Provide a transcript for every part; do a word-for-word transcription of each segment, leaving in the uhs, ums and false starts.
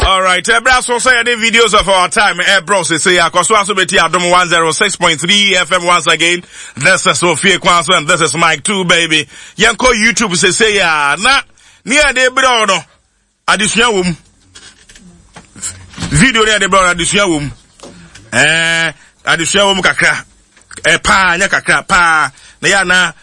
All right, Ebra so say the videos of our time. Ebro say say akoso aso beti Adom one oh six point three F M once again. This is Sophia Kwanso and this is Mike two baby. Yanko YouTube say say ya na near de bro no. Adisua wom. Video near de bro adisua wom. Eh adisua wom kakra. Eh pa nya kakra pa na ya na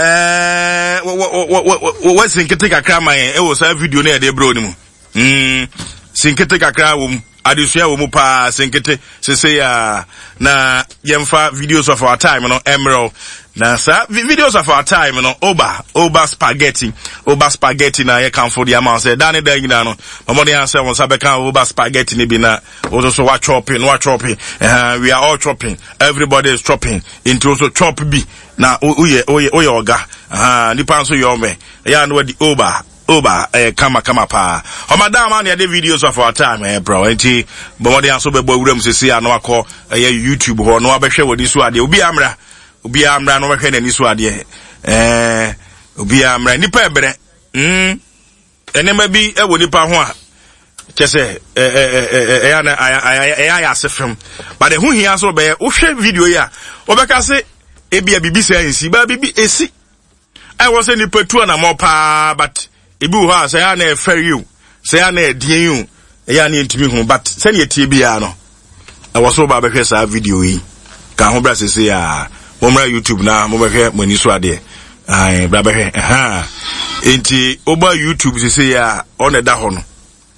eh what sinkete kakra man e wo say video near de bro ni mu. Mm sinkete kakra wom adesua wom pa sinkete se se ya na yemfa videos of our time no emerald na sa videos of our time no oba oba spaghetti oba spaghetti na ye kan for the amount say dan da nyina no mama dey answer won sabe kan oba spaghetti ni bi na also so what chopping what chopping uh, we are all chopping, everybody is chopping into also chop bi na oye oye oye oga ah nipa so yo me ya no di oba Oba eh kama kama pa. O madam an the videos of our time eh bro. Enti bomode anso be bo wuram sesi ano akọ eh YouTube ho no abehwe wodi so ade. Obi amra. Obi amra no behwe nani so ade. Eh obi amra nipa ebre. Mm. Enema bi e woni pa ho a chese eh eh eh eh na eh ya asefem. But the hu hia so be wo hwe video ya. Obeka se ebia bibi se ansi ba bibi esi. I was any petu na mo pa but Ibu ha say na e fair you say na e die you e ya na ntimi hu but say na tie bia no e wo so ba behwe sa video yi ka ho bra sese ya mo mra YouTube na mo behwe mani so ade ai bra behwe ha enti oba YouTube sese ya on e da ho no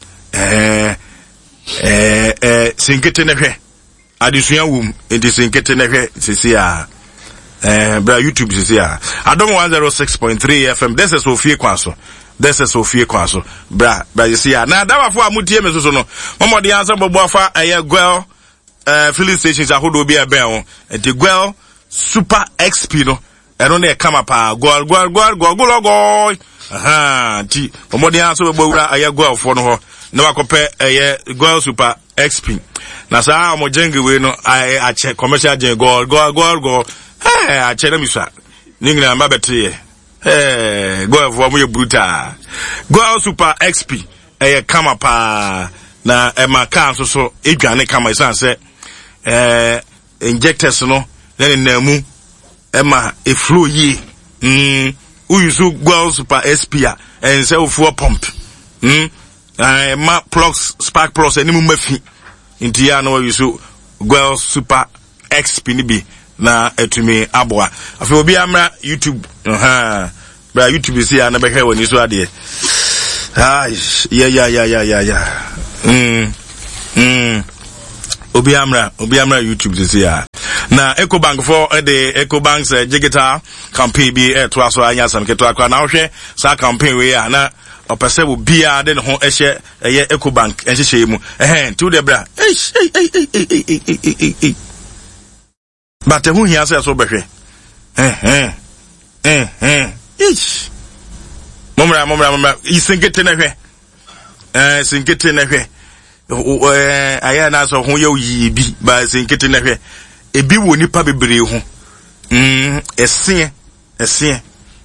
eh eh eh sinkete ne hwe adesua wum enti sinkete ne hwe sese ya eh bra YouTube sese ya Adom one oh six point three F M. This is Sophia Kwanso. This is Sophia Kwanso. Bra, bra, you see ya. Now, that was for Mutie Meso no. Mama the answer Bobofa a girl uh filling stations a who be a bell. And the girl super X P no. I don't know come up a go go go go go go. Aha, ti. Mama the answer Bobofa a girl for no. No compare a girl super X P. Na sa mo jengi we no I I check commercial gen go go go go. Hey, I check them isa. Ningina mabete. Eh, go for mo brutal. Go super X P. Eh, kama pa na e ma kan so so edwane kama isan se eh injectors no na na mu e ma e flow yi. Mm, u use go super S P a en se ofuo pump. Mm, eh ma plugs spark plugs eni mu mafi. Inti ya no use go super X P ni bi na etumi aboa afi obi amra YouTube aha bra YouTube see ya na behwe woni so ade ah yeah yeah yeah yeah yeah yeah mm mm obi amra obi amra YouTube see ya na EcoBank for the EcoBank's uh, digital campaign bi e to aso anya sam keto akwa na hwe sa campaign we ya na opese wo bia de ho ehye eye EcoBank enhye mu eh to the bra eh but who he has so behwe eh eh eh eh ich momra momra momra isinkete na hwe eh sinkete na hwe eh aya na so ho ye yi bi ba sinkete na hwe ebi wo nipa bebre ho mm ese ese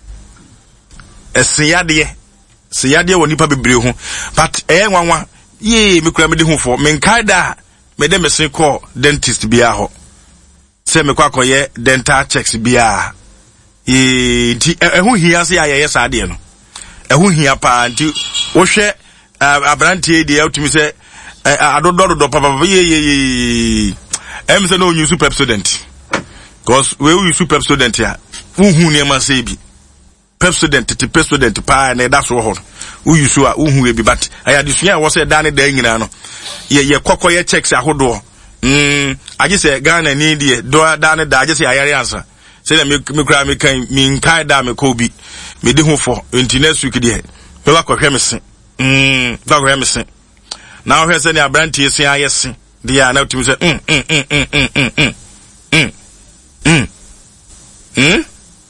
ese yade se yade wo nipa bebre ho but eh nwanwa ye me kura me de ho fo me nkaida me de me se call dentist bia ho se me kwa koye dental checks bia e ti ehu hia se ayeye sa de no ehu hia pa nti wo hwe abrantie de utumi se adododo papa ye ye em se no use super student cause we use super student ya uhu ne ma se bi pep student ti pep student pa na da so ho u use a uhu e bi but aya de sua wo se da ne da nyina no ye ye kokoye checks ahodo mm aje se Ghana ni de do da ne da aje se ayare ansa se na me me kra me kan me nkai da me ko bi me de hu fo enti next week de me wa kohwe me se mm da kohwe me se na hwe se ne abrantie se ayese de ya na utumi se mm mm mm mm mm mm mm mm mm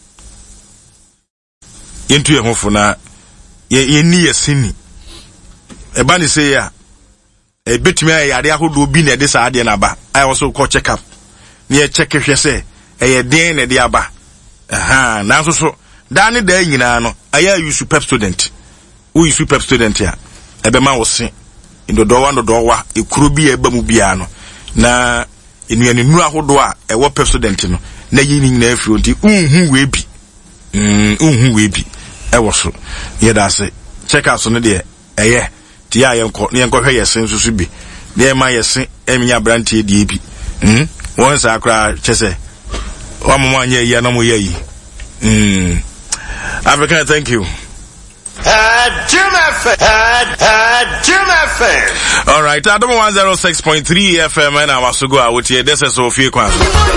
yentu ye hu fo na ye ye ni yesini e ba ni se ya e betumi ayade ahodo bi na de sa ade na ba I also call check up ni e check hwe se e ye den na de aba aha na so so da ne da nyina no aya you super student who is super student ya e be ma wo se ndodowa ndodowa ekuru bi eba mu bia no na enuane nu ahodo a ewo president no na yini nyina afiri nti unhu we bi mm unhu we bi ewo so ye da se check out so no de eye ti ya yenko ne yenko hwe yesen susu bi na ma yesen eminya brantie die bi mm won sa akra chese wa mama anya yi na mo yi mm African, thank you. Uh, Jim F M. Uh, uh, Jim F M. All right, I don't one oh six point three F M and I was to go out with you. This is Sophie Kwan.